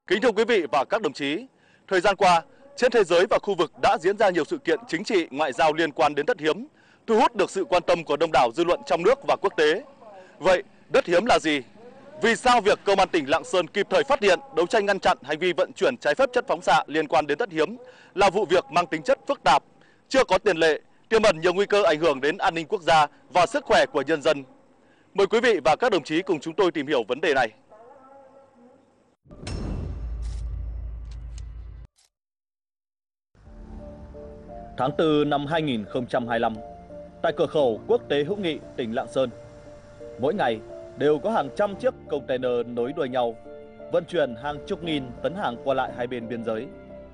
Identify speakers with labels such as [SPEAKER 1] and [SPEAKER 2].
[SPEAKER 1] Kính thưa quý vị và các đồng chí, thời gian qua, trên thế giới và khu vực đã diễn ra nhiều sự kiện chính trị, ngoại giao liên quan đến đất hiếm, thu hút được sự quan tâm của đông đảo dư luận trong nước và quốc tế. Vậy, đất hiếm là gì? Vì sao việc Công an tỉnh Lạng Sơn kịp thời phát hiện, đấu tranh ngăn chặn hành vi vận chuyển trái phép chất phóng xạ liên quan đến đất hiếm là vụ việc mang tính chất phức tạp, chưa có tiền lệ, tiềm ẩn nhiều nguy cơ ảnh hưởng đến an ninh quốc gia và sức khỏe của nhân dân? Mời quý vị và các đồng chí cùng chúng tôi tìm hiểu vấn đề này.
[SPEAKER 2] Tháng 4 năm 2025, tại cửa khẩu quốc tế Hữu Nghị, tỉnh Lạng Sơn, mỗi ngày đều có hàng trăm chiếc container nối đuôi nhau vận chuyển hàng chục nghìn tấn hàng qua lại hai bên biên giới.